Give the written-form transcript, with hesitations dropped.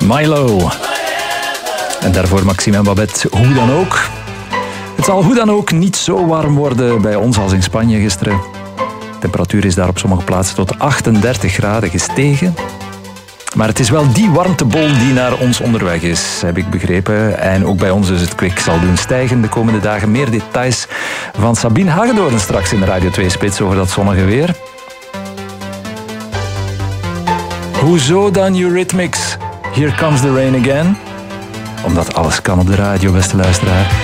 Milo. En daarvoor Maxime en Babette, hoe dan ook. Het zal hoe dan ook niet zo warm worden bij ons als in Spanje gisteren. De temperatuur is daar op sommige plaatsen tot 38 graden gestegen. Maar het is wel die warmtebol die naar ons onderweg is, heb ik begrepen. En ook bij ons dus het kwik zal doen stijgen de komende dagen. Meer details van Sabine Hagedoorn straks in de Radio 2 Spits over dat zonnige weer. Hoezo dan Eurythmics? Here Comes the Rain Again. Omdat alles kan op de radio, beste luisteraar.